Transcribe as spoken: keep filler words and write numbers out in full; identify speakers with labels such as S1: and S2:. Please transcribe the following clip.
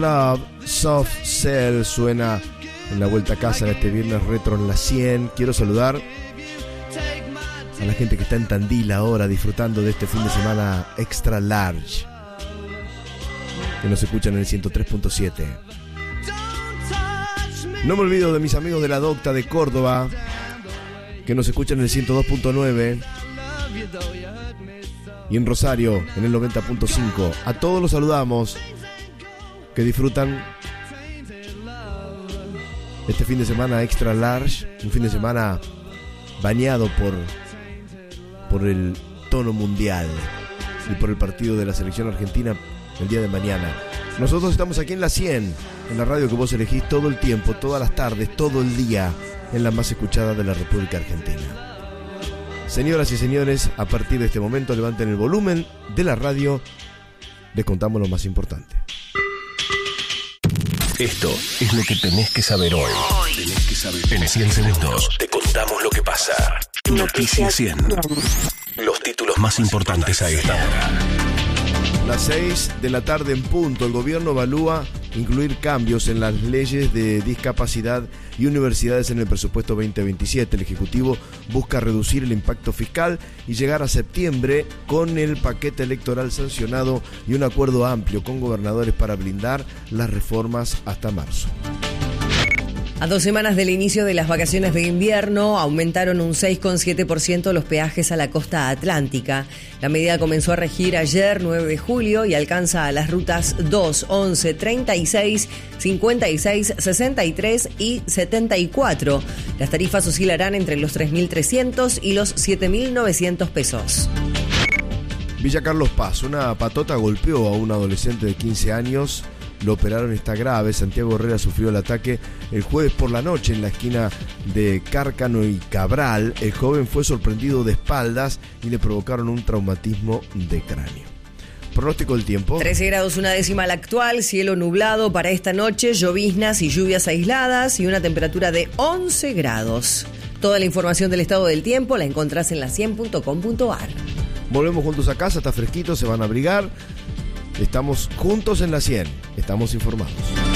S1: Love, Soft Cell suena en la vuelta a casa en este viernes retro en la cien. Quiero saludar a la gente que está en Tandil ahora disfrutando de este fin de semana extra large, que nos escuchan en el ciento tres punto siete. No me olvido de mis amigos de la Docta de Córdoba, que nos escuchan en el ciento dos punto nueve, y en Rosario en el noventa punto cinco. A todos los saludamos, que disfrutan este fin de semana extra large, un fin de semana bañado por, por el tono mundial y por el partido de la selección argentina el día de mañana. Nosotros estamos aquí en la cien, en la radio que vos elegís todo el tiempo, todas las tardes, todo el día, en la más escuchada de la República Argentina. Señoras y señores, a partir de este momento levanten el volumen de la radio, les contamos lo más importante.
S2: Esto es lo que tenés que saber hoy. Tenés que saber. En cien segundos te contamos lo que pasa. Noticias cien. Los títulos más importantes a esta hora.
S1: Las seis de la tarde en punto, el gobierno evalúa incluir cambios en las leyes de discapacidad y universidades en el presupuesto veinte veintisiete. El Ejecutivo busca reducir el impacto fiscal y llegar a septiembre con el paquete electoral sancionado y un acuerdo amplio con gobernadores para blindar las reformas hasta marzo.
S3: A dos semanas del inicio de las vacaciones de invierno, aumentaron un seis coma siete por ciento los peajes a la costa atlántica. La medida comenzó a regir ayer, nueve de julio, y alcanza a las rutas dos, once, treinta y seis, cincuenta y seis, sesenta y tres y setenta y cuatro. Las tarifas oscilarán entre los tres mil trescientos y los siete mil novecientos pesos.
S1: Villa Carlos Paz, una patota golpeó a un adolescente de quince años. Lo operaron, está grave. Santiago Herrera sufrió el ataque el jueves por la noche en la esquina de Cárcano y Cabral. El joven fue sorprendido de espaldas y le provocaron un traumatismo de cráneo. Pronóstico del tiempo.
S3: trece grados una décima la actual, cielo nublado para esta noche, lloviznas y lluvias aisladas y una temperatura de once grados. Toda la información del estado del tiempo la encontrás en la cien punto com punto ar.
S1: Volvemos juntos a casa, está fresquito, se van a abrigar. Estamos juntos en la cien, estamos informados.